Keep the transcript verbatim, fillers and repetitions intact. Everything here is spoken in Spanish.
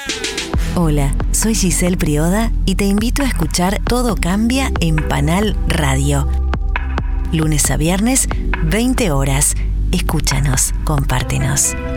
Hola, soy Giselle Prioda y te invito a escuchar Todo Cambia en Panal Radio. Lunes a viernes, veinte horas. Escúchanos, compártenos.